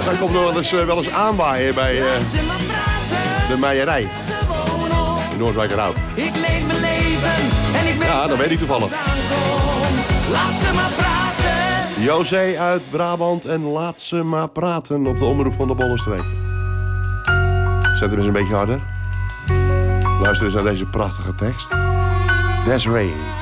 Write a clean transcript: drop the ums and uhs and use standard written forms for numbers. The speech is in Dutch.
hij komt nog wel eens aanwaaien bij de Meijerij. In Noordwijkerhout. Ik leef mijn leven en ik weet ja, dat weet ik toevallig. Laat ze maar praten. José uit Brabant en laat ze maar praten op de omroep van de Bollenstreek. Zet hem eens een beetje harder. Luister eens naar deze prachtige tekst. Desiree.